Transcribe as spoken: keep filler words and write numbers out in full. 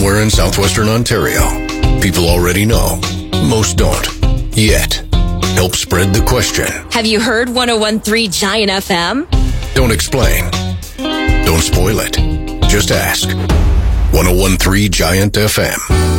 somewhere in southwestern Ontario. People already know. Most don't. Yet. Help spread the question. Have you heard one oh one point three Giant F M? Don't explain. Don't spoil it. Just ask. one oh one point three Giant F M.